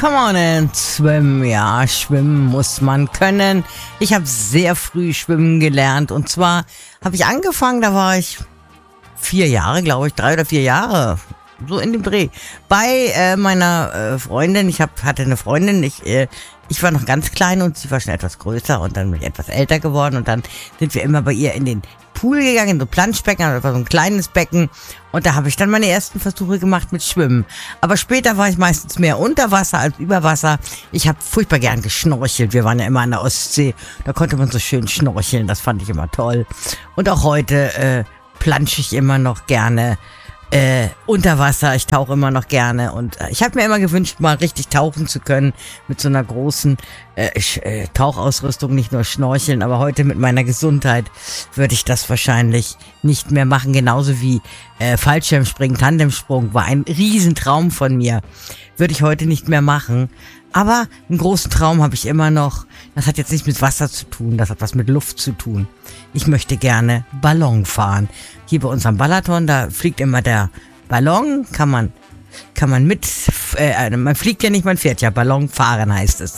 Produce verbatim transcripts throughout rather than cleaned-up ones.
Come on and swim. Ja, schwimmen muss man können. Ich habe sehr früh schwimmen gelernt. Und zwar habe ich angefangen, da war ich vier Jahre, glaube ich, drei oder vier Jahre. So in dem Dreh. Bei äh, meiner äh, Freundin, ich hab, hatte eine Freundin, ich, äh, ich war noch ganz klein und sie war schon etwas größer und dann bin ich etwas älter geworden und dann sind wir immer bei ihr in den Pool gegangen, in so ein Planschbecken, das war so ein kleines Becken und da habe ich dann meine ersten Versuche gemacht mit Schwimmen. Aber später war ich meistens mehr unter Wasser als über Wasser. Ich habe furchtbar gern geschnorchelt, wir waren ja immer an der Ostsee, da konnte man so schön schnorcheln, das fand ich immer toll. Und auch heute äh, plansche ich immer noch gerne Äh, unter Wasser, ich tauche immer noch gerne und äh, ich habe mir immer gewünscht, mal richtig tauchen zu können mit so einer großen äh, äh, Tauchausrüstung, nicht nur schnorcheln, aber heute mit meiner Gesundheit würde ich das wahrscheinlich nicht mehr machen, genauso wie äh, Fallschirmspringen, Tandemsprung war ein Riesentraum von mir, würde ich heute nicht mehr machen. Aber einen großen Traum habe ich immer noch. Das hat jetzt nichts mit Wasser zu tun, das hat was mit Luft zu tun. Ich möchte gerne Ballon fahren. Hier bei uns am Balaton, da fliegt immer der Ballon, kann man, kann man mit, äh, man fliegt ja nicht, man fährt ja, Ballon fahren heißt es.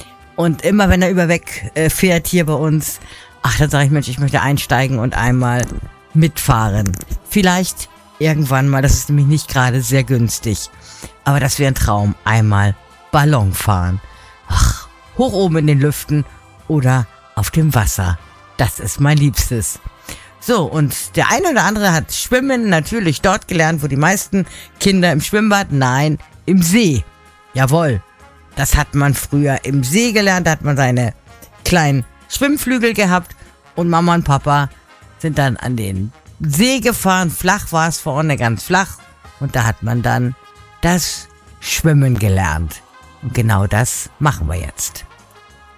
Und immer wenn er überweg äh, fährt hier bei uns, ach, dann sage ich, Mensch, ich möchte einsteigen und einmal mitfahren. Vielleicht irgendwann mal, das ist nämlich nicht gerade sehr günstig. Aber das wäre ein Traum, einmal Ballon fahren. Ach, hoch oben in den Lüften oder auf dem Wasser. Das ist mein Liebstes. So, und der eine oder andere hat Schwimmen natürlich dort gelernt, wo die meisten Kinder im Schwimmbad, nein, im See. Jawohl, das hat man früher im See gelernt, da hat man seine kleinen Schwimmflügel gehabt und Mama und Papa sind dann an den See gefahren. Flach war es vorne, ganz flach. Und da hat man dann das Schwimmen gelernt. Und genau das machen wir jetzt.